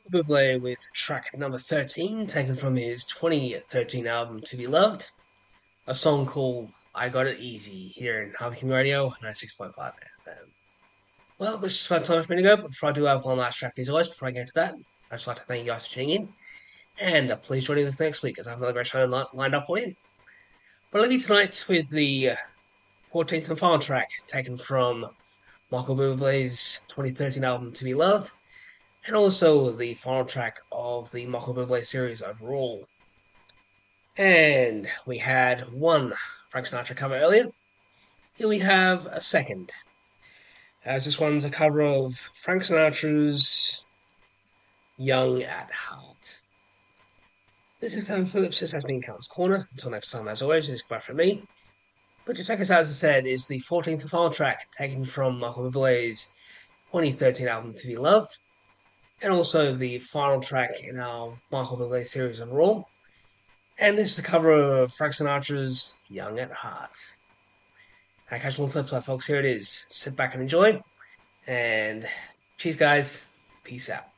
Bublé with track number 13, taken from his 2013 album To Be Loved, a song called I Got It Easy here in Harvey King Radio 96.5 FM. Well, it's just about time for me to go, but before I do have one last track as always, before I get to that, I'd just like to thank you guys for tuning in, and please join in next week as I have another great show lined up for you. But I'll leave you tonight with the 14th and final track, taken from Michael Bublé's 2013 album To Be Loved, and also the final track of the Michael Bublé series overall. And we had one Frank Sinatra cover earlier. Here we have a second, as this one's a cover of Frank Sinatra's Young at Heart. This is Kevin Phillips. This has been Callum's Corner. Until next time, as always, it's goodbye from me. But to take us out, as I said, is the 14th and final track taken from Michael Bublé's 2013 album To Be Loved, and also the final track in our Michael Bublé series overall. And this is the cover of Frank Sinatra's Young at Heart. I catch you on the flip side, folks. Here it is. Sit back and enjoy. And cheers, guys. Peace out.